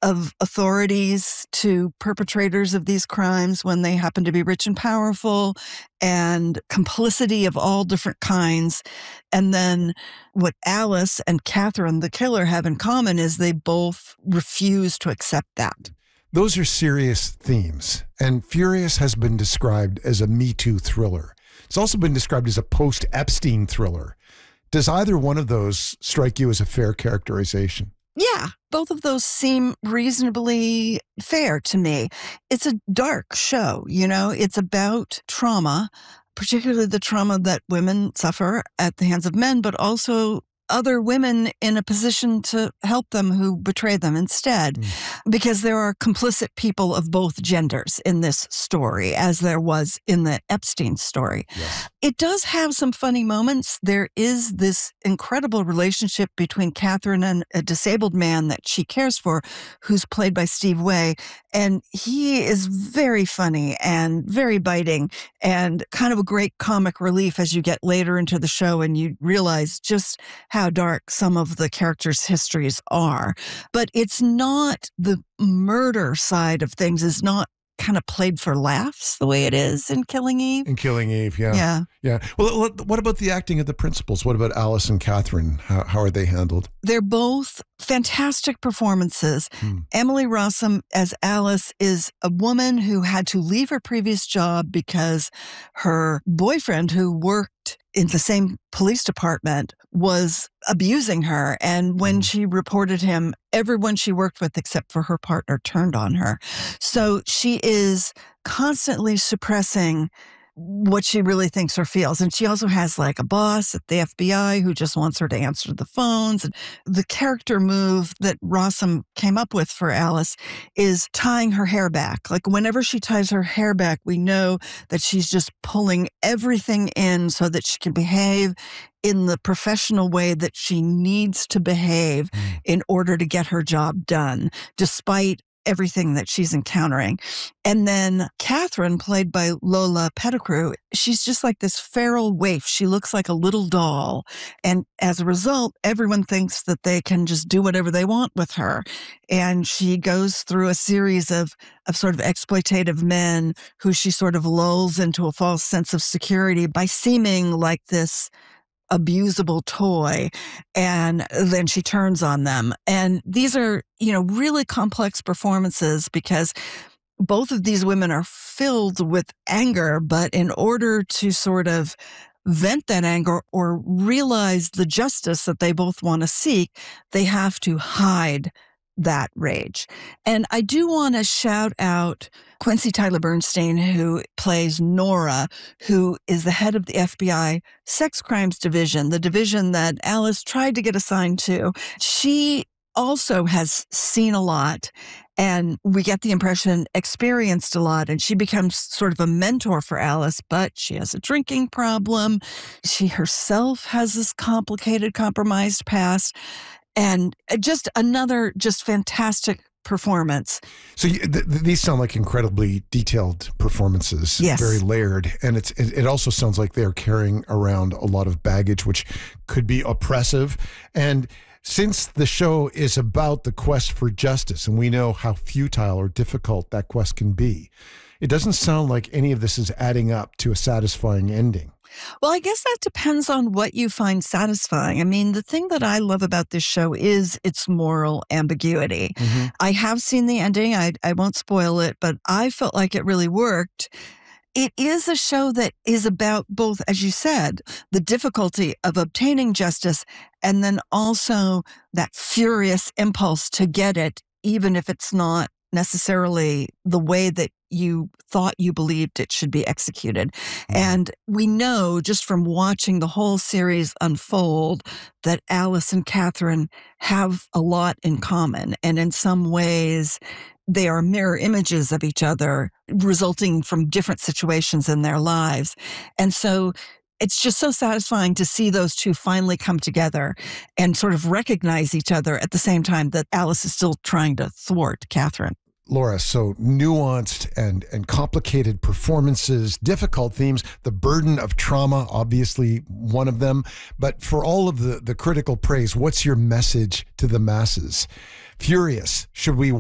of authorities to perpetrators of these crimes when they happen to be rich and powerful, and complicity of all different kinds. And then what Alice and Catherine, the killer, have in common is they both refuse to accept that. Those are serious themes, and Furious has been described as a Me Too thriller. It's also been described as a post-Epstein thriller. Does either one of those strike you as a fair characterization? Yeah, both of those seem reasonably fair to me. It's a dark show, it's about trauma, particularly the trauma that women suffer at the hands of men, but also other women in a position to help them who betray them instead, because there are complicit people of both genders in this story, as there was in the Epstein story. Yes. It does have some funny moments. There is this incredible relationship between Catherine and a disabled man that she cares for, who's played by Steve Way. And he is very funny and very biting and kind of a great comic relief as you get later into the show and you realize just how dark some of the characters' histories are. But it's not, the murder side of things is not kind of played for laughs the way it is in Killing Eve. In Killing Eve, yeah. Well, what about the acting of the principals? What about Alice and Catherine? How are they handled? They're both fantastic performances. Emily Rossum as Alice is a woman who had to leave her previous job because her boyfriend, who worked in the same police department, was abusing her. And when she reported him, everyone she worked with except for her partner turned on her. So she is constantly suppressing what she really thinks or feels. And she also has like a boss at the FBI who just wants her to answer the phones. And the character move that Rossum came up with for Alice is tying her hair back. Like whenever she ties her hair back, we know that she's just pulling everything in so that she can behave in the professional way that she needs to behave in order to get her job done, despite everything that she's encountering. And then Catherine, played by Lola Pettigrew, she's just like this feral waif. She looks like a little doll. And as a result, everyone thinks that they can just do whatever they want with her. And she goes through a series of sort of exploitative men who she sort of lulls into a false sense of security by seeming like this abusable toy, and then she turns on them. And these are, really complex performances because both of these women are filled with anger, but in order to sort of vent that anger or realize the justice that they both want to seek, they have to hide that rage. And I do want to shout out Quincy Tyler Bernstein, who plays Nora, who is the head of the FBI Sex Crimes Division, the division that Alice tried to get assigned to. She also has seen a lot, and we get the impression experienced a lot, and she becomes sort of a mentor for Alice, but she has a drinking problem. She herself has this complicated, compromised past. And just another fantastic performance. So these sound like incredibly detailed performances, yes. Very layered. And it also sounds like they're carrying around a lot of baggage, which could be oppressive. And since the show is about the quest for justice, and we know how futile or difficult that quest can be, it doesn't sound like any of this is adding up to a satisfying ending. Well, I guess that depends on what you find satisfying. I mean, the thing that I love about this show is its moral ambiguity. I have seen the ending. I won't spoil it, but I felt like it really worked. It is a show that is about both, as you said, the difficulty of obtaining justice and then also that furious impulse to get it, even if it's not necessarily the way that you thought you believed it should be executed. And we know just from watching the whole series unfold that Alice and Catherine have a lot in common. And in some ways, they are mirror images of each other, resulting from different situations in their lives. And so it's just so satisfying to see those two finally come together and sort of recognize each other at the same time that Alice is still trying to thwart Catherine. Laura, so nuanced and complicated performances, difficult themes, the burden of trauma, obviously one of them. But for all of the critical praise, what's your message to the masses? Furious, should we